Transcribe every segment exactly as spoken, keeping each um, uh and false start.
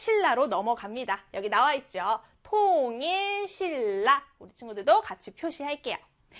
통일신라로 넘어갑니다. 여기 나와 있죠. 통일신라. 우리 친구들도 같이 표시할게요.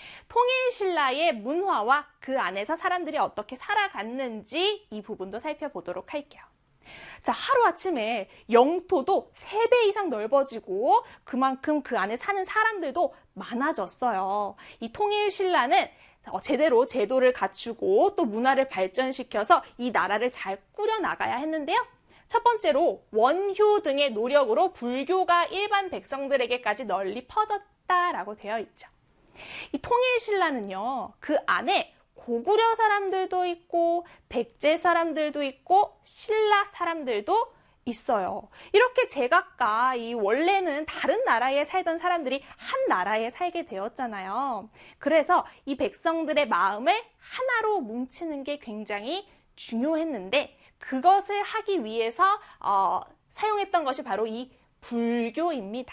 통일신라의 문화와 그 안에서 사람들이 어떻게 살아갔는지 이 부분도 살펴보도록 할게요. 자, 하루아침에 영토도 세 배 이상 넓어지고 그만큼 그 안에 사는 사람들도 많아졌어요. 이 통일신라는 제대로 제도를 갖추고 또 문화를 발전시켜서 이 나라를 잘 꾸려나가야 했는데요. 첫 번째로 원효 등의 노력으로 불교가 일반 백성들에게까지 널리 퍼졌다라고 되어 있죠. 이 통일신라는요, 그 안에 고구려 사람들도 있고 백제 사람들도 있고 신라 사람들도 있어요. 이렇게 제각각 이 원래는 다른 나라에 살던 사람들이 한 나라에 살게 되었잖아요. 그래서 이 백성들의 마음을 하나로 뭉치는 게 굉장히 중요했는데 그것을 하기 위해서 어, 사용했던 것이 바로 이 불교입니다.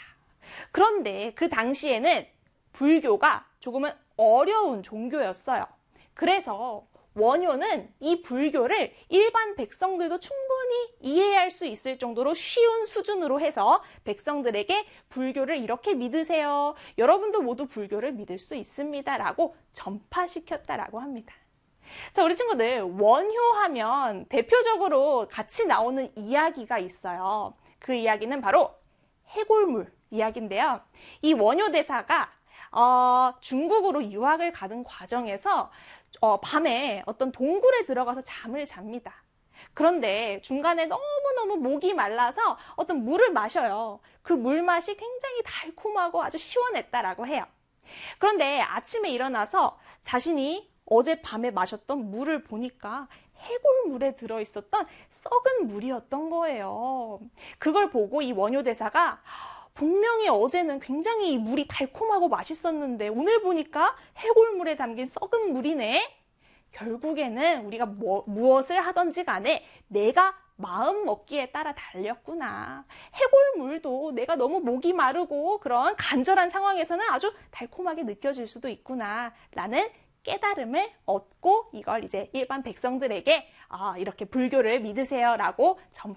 그런데 그 당시에는 불교가 조금은 어려운 종교였어요. 그래서 원효는 이 불교를 일반 백성들도 충분히 이해할 수 있을 정도로 쉬운 수준으로 해서 백성들에게 불교를 이렇게 믿으세요. 여러분도 모두 불교를 믿을 수 있습니다. 라고 전파시켰다라고 합니다. 자, 우리 친구들 원효하면 대표적으로 같이 나오는 이야기가 있어요. 그 이야기는 바로 해골물 이야기인데요. 이 원효 대사가 어, 중국으로 유학을 가는 과정에서 어, 밤에 어떤 동굴에 들어가서 잠을 잡니다. 그런데 중간에 너무너무 목이 말라서 어떤 물을 마셔요. 그 물맛이 굉장히 달콤하고 아주 시원했다라고 해요. 그런데 아침에 일어나서 자신이 어젯밤에 마셨던 물을 보니까 해골물에 들어있었던 썩은 물이었던 거예요. 그걸 보고 이 원효대사가 분명히 어제는 굉장히 이 물이 달콤하고 맛있었는데 오늘 보니까 해골물에 담긴 썩은 물이네. 결국에는 우리가 뭐, 무엇을 하든지 간에 내가 마음 먹기에 따라 달렸구나. 해골물도 내가 너무 목이 마르고 그런 간절한 상황에서는 아주 달콤하게 느껴질 수도 있구나 라는 깨달음을 얻고 이걸 이제 일반 백성들에게 아, 이렇게 불교를 믿으세요 라고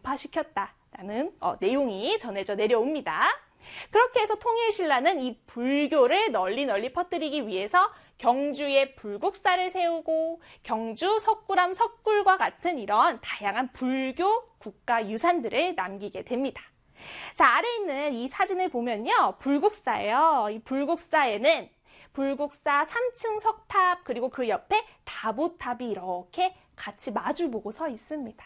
전파시켰다라는 어, 내용이 전해져 내려옵니다. 그렇게 해서 통일신라는 이 불교를 널리 널리 퍼뜨리기 위해서 경주에 불국사를 세우고 경주, 석굴암, 석굴과 같은 이런 다양한 불교 국가유산들을 남기게 됩니다. 자, 아래 있는 이 사진을 보면요. 불국사예요. 이 불국사에는 불국사 삼 층 석탑 그리고 그 옆에 다보탑이 이렇게 같이 마주보고 서 있습니다.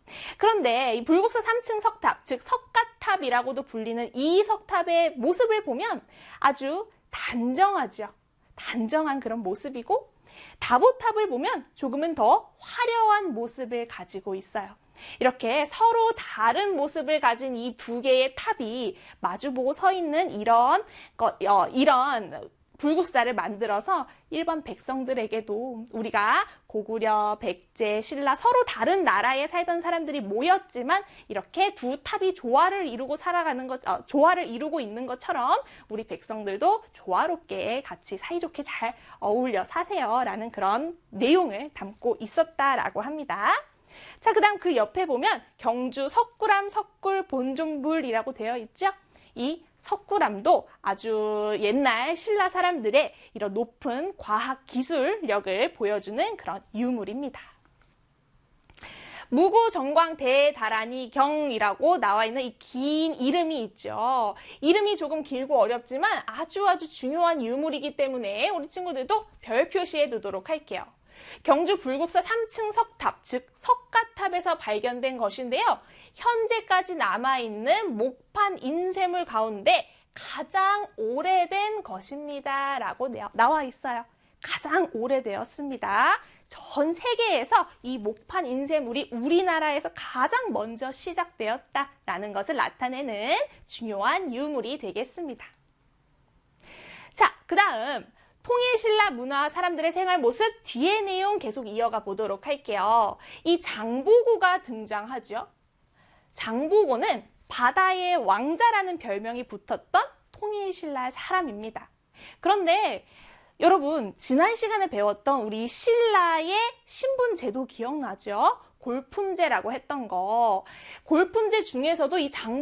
그런데 이 불국사 삼 층 석탑, 즉 석가탑이라고도 불리는 이 석탑의 모습을 보면 아주 단정하죠. 단정한 그런 모습이고 다보탑을 보면 조금은 더 화려한 모습을 가지고 있어요. 이렇게 서로 다른 모습을 가진 이 두 개의 탑이 마주보고 서 있는 이런, 어, 이런 불국사를 만들어서 일반 백성들에게도 우리가 고구려, 백제, 신라 서로 다른 나라에 살던 사람들이 모였지만 이렇게 두 탑이 조화를 이루고 살아가는 것, 어, 조화를 이루고 있는 것처럼 우리 백성들도 조화롭게 같이 사이좋게 잘 어울려 사세요 라는 그런 내용을 담고 있었다라고 합니다. 자, 그 다음 그 옆에 보면 경주 석굴암 석굴 본존불이라고 되어 있죠. 이 석굴암도 아주 옛날 신라 사람들의 이런 높은 과학 기술력을 보여주는 그런 유물입니다. 무구정광대다라니경이라고 나와 있는 이 긴 이름이 있죠. 이름이 조금 길고 어렵지만 아주 아주 중요한 유물이기 때문에 우리 친구들도 별 표시해 두도록 할게요. 경주 불국사 삼 층 석탑, 즉 석가탑에서 발견된 것인데요. 현재까지 남아있는 목판 인쇄물 가운데 가장 오래된 것입니다. 라고 나와 있어요. 가장 오래되었습니다. 전 세계에서 이 목판 인쇄물이 우리나라에서 가장 먼저 시작되었다라는 것을 나타내는 중요한 유물이 되겠습니다. 자, 그 다음 통일신라 문화 사람들의 생활 모습 뒤의 내용 계속 이어가 보도록 할게요. 이 장보고가 등장하죠. 장보고는 바다의 왕자라는 별명이 붙었던 통일신라의 사람입니다. 그런데 여러분 지난 시간에 배웠던 우리 신라의 신분제도 기억나죠? 골품제라고 했던 거. 골품제 중에서도 이 장